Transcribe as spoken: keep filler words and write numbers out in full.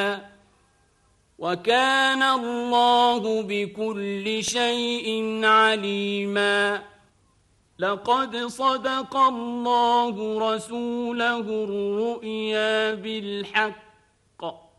وكان الله بكل شيء عليما لقد صدق الله رسوله الرؤيا بالحق